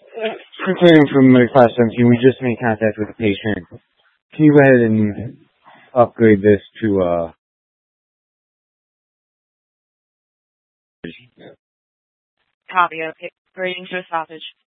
Returning from class 17, we just made contact with the patient. Can you go ahead and upgrade this to, Copy, okay. Grading to a stoppage.